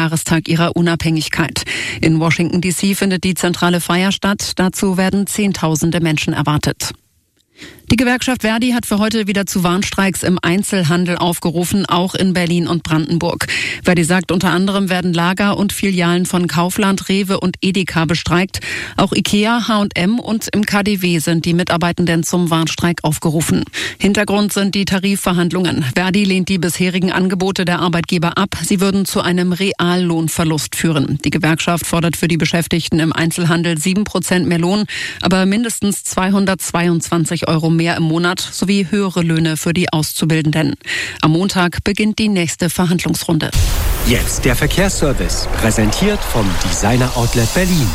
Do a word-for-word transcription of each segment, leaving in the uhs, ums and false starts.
Jahrestag ihrer Unabhängigkeit. In Washington D C findet die zentrale Feier statt. Dazu werden Zehntausende Menschen erwartet. Die Gewerkschaft Verdi hat für heute wieder zu Warnstreiks im Einzelhandel aufgerufen, auch in Berlin und Brandenburg. Verdi sagt, unter anderem werden Lager und Filialen von Kaufland, Rewe und Edeka bestreikt. Auch Ikea, H und M und im K D W sind die Mitarbeitenden zum Warnstreik aufgerufen. Hintergrund sind die Tarifverhandlungen. Verdi lehnt die bisherigen Angebote der Arbeitgeber ab. Sie würden zu einem Reallohnverlust führen. Die Gewerkschaft fordert für die Beschäftigten im Einzelhandel sieben Prozent mehr Lohn, aber mindestens zweihundertzweiundzwanzig Euro mehr im Monat sowie höhere Löhne für die Auszubildenden. Am Montag beginnt die nächste Verhandlungsrunde. Jetzt der Verkehrsservice, präsentiert vom Designer Outlet Berlin.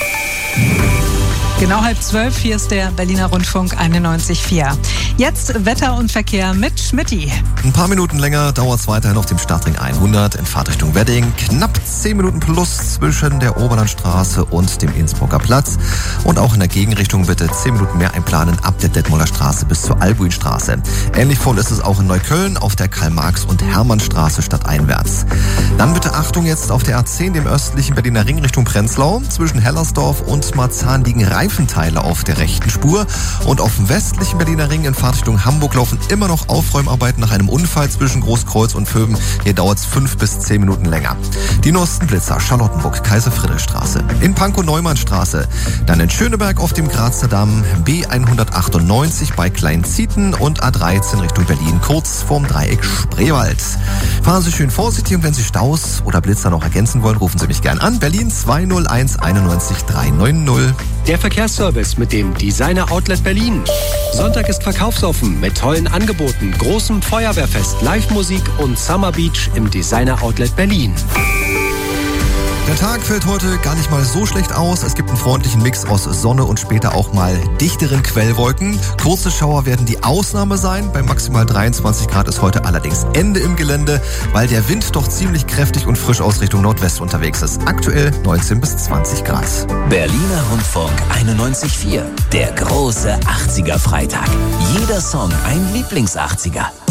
Genau halb zwölf, hier ist der Berliner Rundfunk einundneunzig Komma vier. Jetzt Wetter und Verkehr mit Schmitty. Ein paar Minuten länger dauert es weiterhin auf dem Stadtring hundert in Fahrtrichtung Wedding. Knapp zehn Minuten plus zwischen der Oberlandstraße und dem Innsbrucker Platz. Und auch in der Gegenrichtung bitte zehn Minuten mehr einplanen ab der Detmolder Straße bis zur Albuinstraße. Ähnlich voll ist es auch in Neukölln auf der Karl-Marx- und Hermannstraße stadteinwärts. Dann bitte Achtung jetzt auf der A zehn, dem östlichen Berliner Ring Richtung Prenzlau. Zwischen Hellersdorf und Marzahn liegen Reifenteile auf der rechten Spur. Und auf dem westlichen Berliner Ring in Fahrtrichtung Hamburg laufen immer noch Aufräumarbeiten nach einem Unfall zwischen Großkreuz und Vöben. Hier dauert es fünf bis zehn Minuten länger. Die Nostenblitzer, Charlottenburg, Kaiser-Friedrich-Straße. In Pankow-Neumann-Straße. Dann in Schöneberg auf dem Grazer Damm, B hundertachtundneunzig bei Kleinzieten und A dreizehn Richtung Berlin, kurz vorm Dreieck Spreewald. Fahren Sie schön vorsichtig und wenn Sie Staus oder Blitzer noch ergänzen wollen, rufen Sie mich gern an. Berlin zwei null eins einundneunzig dreihundertneunzig. Der Verkehrsservice mit dem Designer Outlet Berlin. Sonntag ist verkaufsoffen mit tollen Angeboten, großem Feuerwehrfest, Live-Musik und Summer Beach im Designer Outlet Berlin. Der Tag fällt heute gar nicht mal so schlecht aus. Es gibt einen freundlichen Mix aus Sonne und später auch mal dichteren Quellwolken. Kurze Schauer werden die Ausnahme sein. Bei maximal dreiundzwanzig Grad ist heute allerdings Ende im Gelände, weil der Wind doch ziemlich kräftig und frisch aus Richtung Nordwest unterwegs ist. Aktuell neunzehn bis zwanzig Grad. Berliner Rundfunk einundneunzig Komma vier. Der große achtziger Freitag. Jeder Song ein Lieblings-achtziger.